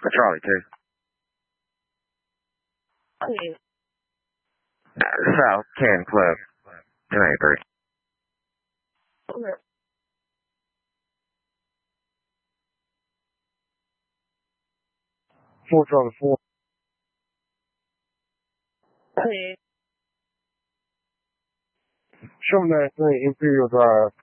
Charlie 2. Hey. South 10 Club 283. Okay. 4 Charlie 4. Hey. Show me that thing, Imperial Drive.